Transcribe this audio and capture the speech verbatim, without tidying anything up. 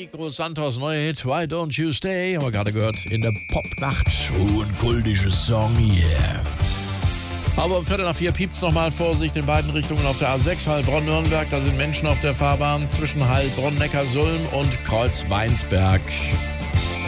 Nico Santos, neuer Hit, Why Don't You Stay, haben wir gerade gehört, in der Popnacht. Oh, ein kultisches Song, yeah. Aber um Viertel nach vier piept's nochmal. Vorsicht in beiden Richtungen auf der A sechs, Heilbronn-Nürnberg. Da sind Menschen auf der Fahrbahn zwischen Heilbronn, Neckarsulm und Kreuz-Weinsberg.